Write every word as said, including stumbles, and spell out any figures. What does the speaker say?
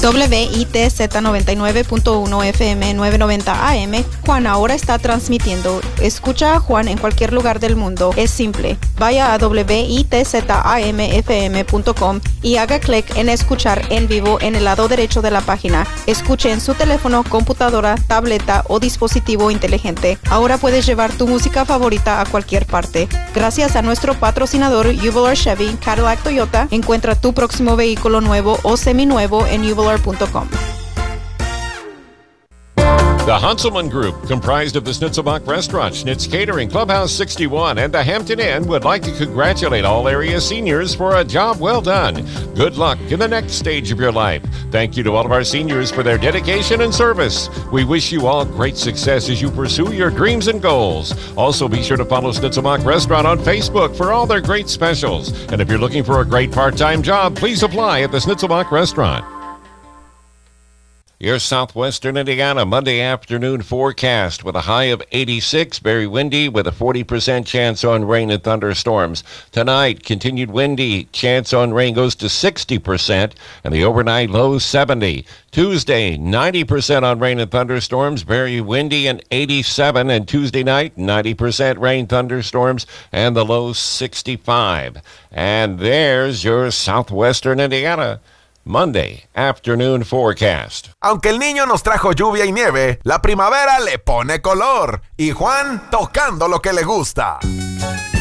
W I T Z noventa y nueve punto uno F M novecientos noventa A M. Juan ahora está transmitiendo. Escucha a Juan en cualquier lugar del mundo. Es simple. Vaya a W I T Z A M F M punto com y haga clic en escuchar en vivo en el lado derecho de la página. Escuche en su teléfono, computadora, tableta o dispositivo inteligente. Ahora puedes llevar tu música favorita a cualquier parte. Gracias a nuestro patrocinador Uvalor Chevy, Cadillac Toyota, encuentra tu próximo vehículo nuevo o seminuevo en uvalor punto com. The Hanselman Group, comprised of the Schnitzelbach Restaurant, Schnitz Catering, Clubhouse sixty-one, and the Hampton Inn, would like to congratulate all area seniors for a job well done. Good luck in the next stage of your life. Thank you to all of our seniors for their dedication and service. We wish you all great success as you pursue your dreams and goals. Also, be sure to follow Schnitzelbach Restaurant on Facebook for all their great specials. And if you're looking for a great part-time job, please apply at the Schnitzelbach Restaurant. Your southwestern Indiana Monday afternoon forecast with a high of eighty-six, very windy with a forty percent chance on rain and thunderstorms. Tonight, continued windy, chance on rain goes to sixty percent, and the overnight low seventy. Tuesday, ninety percent on rain and thunderstorms, very windy and eighty-seven, and Tuesday night, ninety percent rain, thunderstorms, and the low sixty-five. And there's your southwestern Indiana Monday afternoon forecast. Aunque el niño nos trajo lluvia y nieve, la primavera le pone color. Y Juan tocando lo que le gusta.